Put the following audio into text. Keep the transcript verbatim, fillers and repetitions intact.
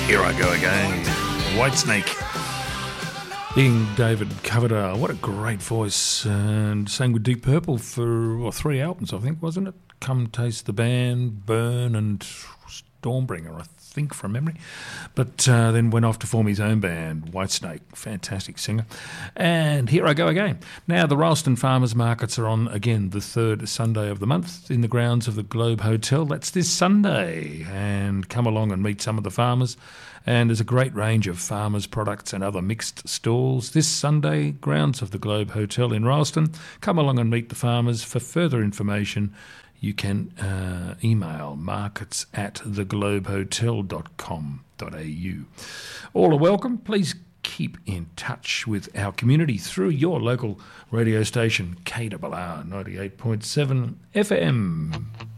Here I go again. Whitesnake. Being David Coverdale, what a great voice, and sang with Deep Purple for well, three albums, I think, wasn't it? Come Taste the Band, Burn, and Stormbringer, I think, from memory. But uh, then went off to form his own band, Whitesnake, fantastic singer. And here I go again. Now, the Ralston Farmers Markets are on again the third Sunday of the month in the grounds of the Globe Hotel. That's this Sunday. And come along and meet some of the farmers. And there's a great range of farmers' products and other mixed stalls this Sunday, grounds of the Globe Hotel in Ralston. Come along and meet the farmers. For further information, you can uh, email markets at theglobehotel dot com dot a u. All are welcome. Please keep in touch with our community through your local radio station, K R R ninety-eight point seven F M.